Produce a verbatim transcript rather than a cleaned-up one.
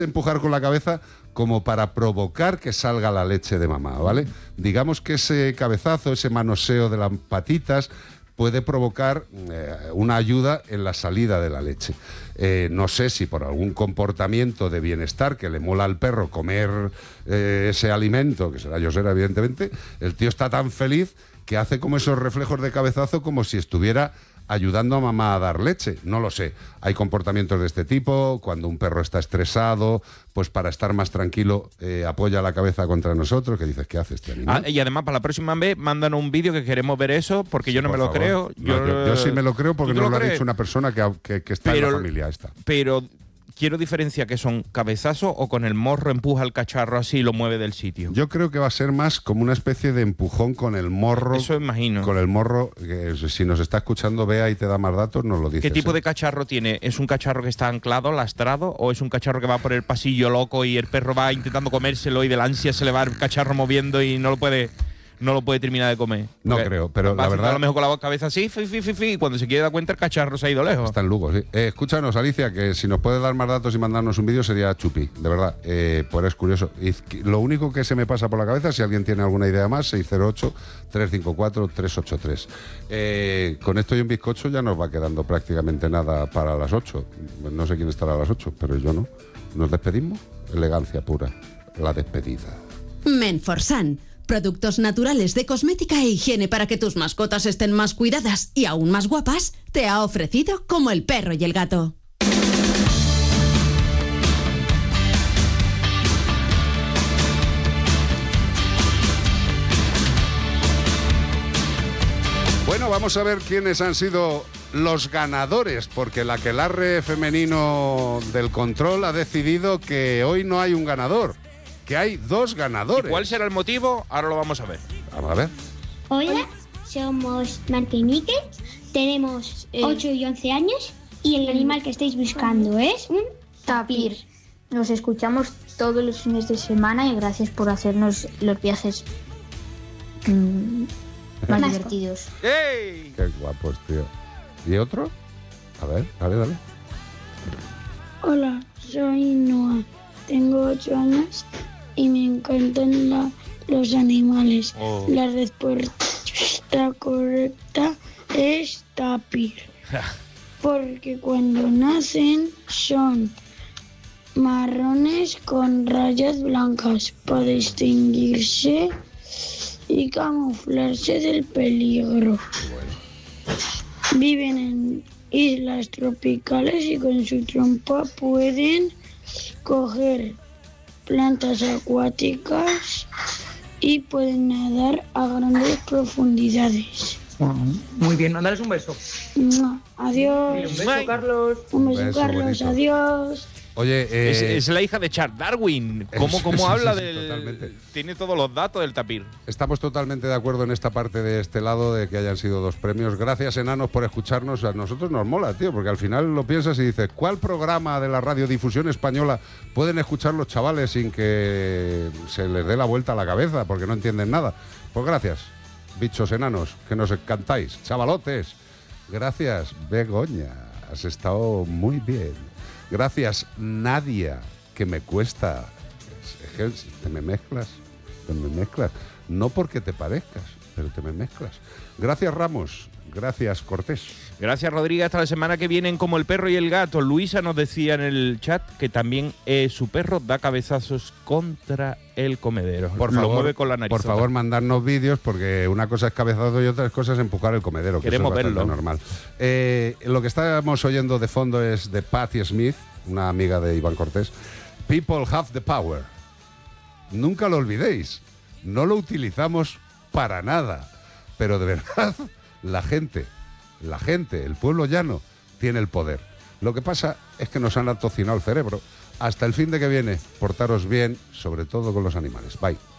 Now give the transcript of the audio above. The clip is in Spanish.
empujar con la cabeza como para provocar que salga la leche de mamá, ¿vale? Digamos que ese cabezazo, ese manoseo de las patitas puede provocar eh, una ayuda en la salida de la leche. Eh, no sé si por algún comportamiento de bienestar que le mola al perro comer eh, ese alimento, que será yosera evidentemente, el tío está tan feliz que hace como esos reflejos de cabezazo como si estuviera ayudando a mamá a dar leche. No lo sé. Hay comportamientos de este tipo. Cuando un perro está estresado, pues para estar más tranquilo eh, apoya la cabeza contra nosotros. ¿Qué dices? ¿Qué hace este animal? Ah, y además para la próxima vez mándanos un vídeo que queremos ver eso, porque yo no Por me lo favor. creo. No, Yo, yo, yo sí me lo creo porque nos lo lo ha crees? dicho una persona que, que, que está pero, en la familia esta. Pero quiero diferenciar que son cabezazos o con el morro empuja al cacharro así y lo mueve del sitio. Yo creo que va a ser más como una especie de empujón con el morro. Eso imagino. Con el morro, que si nos está escuchando Bea y te da más datos, nos lo dice. ¿Qué tipo ¿eh? de cacharro tiene? ¿Es un cacharro que está anclado, lastrado, o es un cacharro que va por el pasillo loco y el perro va intentando comérselo y del ansia se le va el cacharro moviendo y no lo puede, no lo puede terminar de comer? No Porque creo, pero va la a verdad... a lo mejor con la cabeza así, fi, fi, fi, fi, y cuando se quiere dar cuenta el cacharro se ha ido lejos. Está en Lugo, sí. Eh, escúchanos, Alicia, que si nos puedes dar más datos y mandarnos un vídeo sería chupi, de verdad, eh, pues es curioso. Y lo único que se me pasa por la cabeza, si alguien tiene alguna idea más, seis cero ocho, tres cinco cuatro, tres ocho tres. Eh, con esto y un bizcocho ya nos va quedando prácticamente nada para las ocho. No sé quién estará a las ocho, pero yo no. ¿Nos despedimos? Elegancia pura, la despedida. Menforsan. Productos naturales de cosmética e higiene para que tus mascotas estén más cuidadas y aún más guapas, te ha ofrecido Como el perro y el gato. Bueno, vamos a ver quiénes han sido los ganadores, porque la aquelarre femenino del control ha decidido que hoy no hay un ganador, que hay dos ganadores. ¿Y cuál será el motivo? Ahora lo vamos a ver. Vamos a ver. Hola, somos Marta y Miquel, tenemos eh, ocho y once años y el animal que estáis buscando es un tapir. Nos escuchamos todos los fines de semana y gracias por hacernos los viajes mmm, más Masco. divertidos. ¡Ey! Qué guapos, tío. ¿Y otro? A ver, dale, dale. Hola, soy Noah, tengo ocho años y me encantan la, los animales. Oh. La respuesta correcta es tapir, porque cuando nacen son marrones con rayas blancas para distinguirse y camuflarse del peligro. Viven en islas tropicales y con su trompa pueden coger plantas acuáticas y pueden nadar a grandes profundidades. Muy bien, mándales un beso. ¡Mua! Adiós. Un beso, Carlos. Un beso, beso, Carlos. bonito. Adiós. Oye, eh, Es, es la hija de Charles Darwin. ¿Cómo, Sí, cómo sí, habla sí, sí, del...? totalmente. Tiene todos los datos del tapir. estamos totalmente de acuerdo en esta parte de este lado de que hayan sido dos premios. Gracias, enanos, por escucharnos. A nosotros nos mola, tío, porque al final lo piensas y dices, ¿cuál programa de la radiodifusión española pueden escuchar los chavales sin que se les dé la vuelta a la cabeza porque no entienden nada? Pues gracias, bichos enanos, que nos encantáis. Chavalotes, gracias, Begoña, has estado muy bien. Gracias, Nadia, que me cuesta. Es que te me mezclas, te me mezclas. No porque te parezcas, pero te me mezclas. Gracias, Ramos. Gracias, Cortés. Gracias, Rodríguez. Hasta la semana que viene en Como el perro y el gato. Luisa nos decía en el chat que también eh, su perro da cabezazos contra el comedero. Por Lo favor, mueve con la nariz. por favor, mandarnos vídeos, porque una cosa es cabezazo y otra cosa es empujar el comedero, que Queremos eso es bastante verlo. normal. Eh, lo que estamos oyendo de fondo es de Patti Smith, una amiga de Iván Cortés. People have the power. Nunca lo olvidéis. No lo utilizamos para nada. Pero de verdad, la gente, la gente, el pueblo llano, tiene el poder. Lo que pasa es que nos han atocinado el cerebro. Hasta el fin de que viene, portaros bien, sobre todo con los animales. Bye.